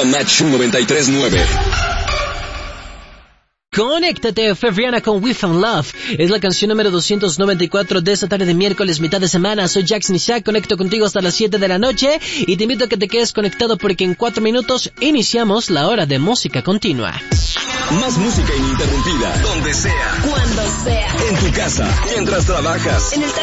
Arroba Match 93.9. Conéctate, Febriana con We Found Love. Es la canción número 294 de esta tarde de miércoles, mitad de semana. Soy Jackson Isaac, conecto contigo hasta las 7 de la noche y te invito a que te quedes conectado porque en 4 minutos iniciamos la hora de música continua. Más música ininterrumpida, donde sea, cuando sea, en tu casa, mientras trabajas, en el